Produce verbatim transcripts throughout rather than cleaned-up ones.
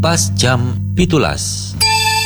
pas jam pitulas.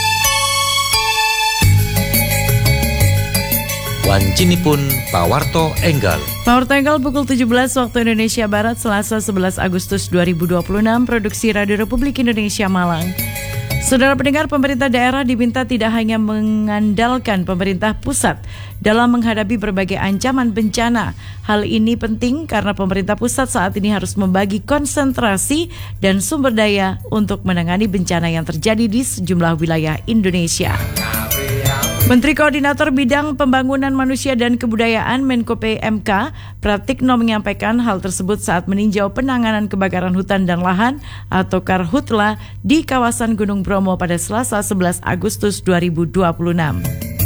Wancinipun pawarto enggal. Pawarto enggal pukul tujuh belas waktu Indonesia Barat, Selasa sebelas Agustus dua ribu dua puluh enam, produksi Radio Republik Indonesia Malang. Saudara pendengar, pemerintah daerah diminta tidak hanya mengandalkan pemerintah pusat dalam menghadapi berbagai ancaman bencana. Hal ini penting karena pemerintah pusat saat ini harus membagi konsentrasi dan sumber daya untuk menangani bencana yang terjadi di sejumlah wilayah Indonesia. Menteri Koordinator Bidang Pembangunan Manusia dan Kebudayaan Menko P M K Pratikno menyampaikan hal tersebut saat meninjau penanganan kebakaran hutan dan lahan atau Karhutla di kawasan Gunung Bromo pada Selasa sebelas Agustus dua ribu dua puluh enam.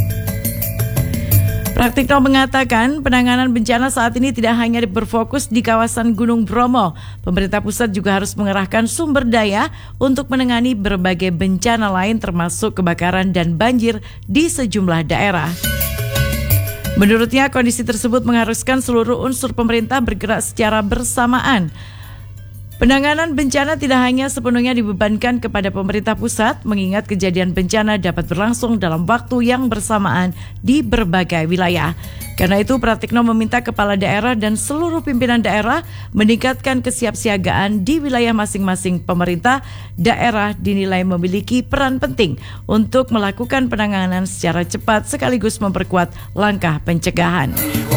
Pratikno mengatakan penanganan bencana saat ini tidak hanya berfokus di kawasan Gunung Bromo. Pemerintah pusat juga harus mengerahkan sumber daya untuk menangani berbagai bencana lain termasuk kebakaran dan banjir di sejumlah daerah. Menurutnya kondisi tersebut mengharuskan seluruh unsur pemerintah bergerak secara bersamaan. Penanganan bencana tidak hanya sepenuhnya dibebankan kepada pemerintah pusat, mengingat kejadian bencana dapat berlangsung dalam waktu yang bersamaan di berbagai wilayah. Karena itu, Pratikno meminta kepala daerah dan seluruh pimpinan daerah meningkatkan kesiapsiagaan di wilayah masing-masing. Pemerintah daerah dinilai memiliki peran penting untuk melakukan penanganan secara cepat sekaligus memperkuat langkah pencegahan.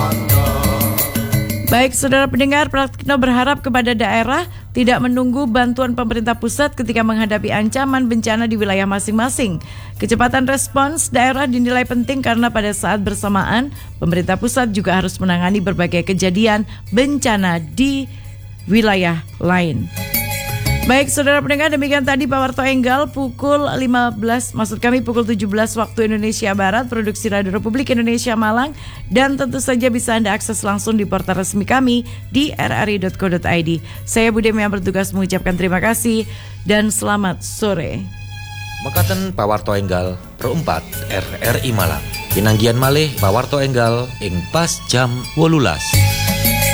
Baik, saudara pendengar, Pratikno berharap kepada daerah tidak menunggu bantuan pemerintah pusat ketika menghadapi ancaman bencana di wilayah masing-masing. Kecepatan respons daerah dinilai penting karena pada saat bersamaan, pemerintah pusat juga harus menangani berbagai kejadian bencana di wilayah lain. Baik, saudara pendengar, demikian tadi Pawarto Enggal pukul lima belas, maksud kami pukul tujuh belas waktu Indonesia Barat, produksi Radio Republik Indonesia Malang, dan tentu saja bisa Anda akses langsung di portal resmi kami di r r i dot co dot i d. Saya Budemi yang bertugas mengucapkan terima kasih dan selamat sore. Mekaten Pawarto Enggal perempat R R I Malang. Pinanggian malih Pawarto Enggal ing pas jam wolulas.